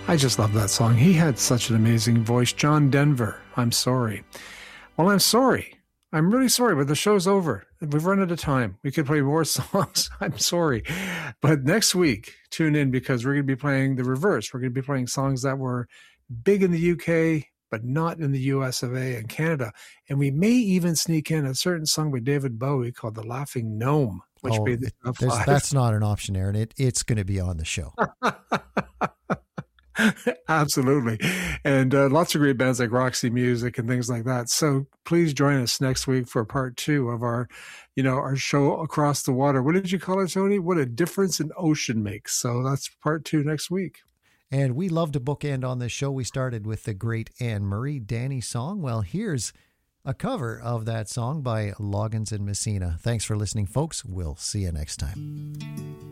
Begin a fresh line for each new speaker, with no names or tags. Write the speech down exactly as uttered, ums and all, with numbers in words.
I just love that song. He had such an amazing voice. John Denver, I'm sorry. Well, I'm sorry. I'm really sorry, but the show's over. We've run out of time. We could play more songs. I'm sorry. But next week, tune in because we're going to be playing the reverse. We're going to be playing songs that were big in the U K, but not in the U S of A and Canada. And we may even sneak in a certain song by David Bowie called The Laughing Gnome, which
oh,
made the top
there's-
five.
that's not an option, Aaron. It, it's going to be on the show.
Absolutely. And uh, lots of great bands like Roxy Music and things like that. So please join us next week for part two of our, you know, our show Across the Water. What did you call it, Tony? What a difference an ocean makes. So that's part two next week.
And we love to bookend on this show. We started with the great Anne-Marie Danny song. Well, here's a cover of that song by Loggins and Messina. Thanks for listening, folks. We'll see you next time.